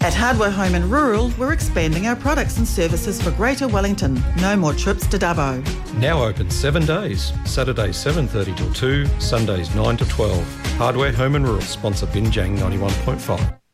At Hardware Home and Rural, we're expanding our products and services for Greater Wellington. No more trips to Dubbo. Now open 7 days. Saturdays 7:30 till 2, Sundays 9 to 12. Hardware Home and Rural sponsor Binjang 91.5.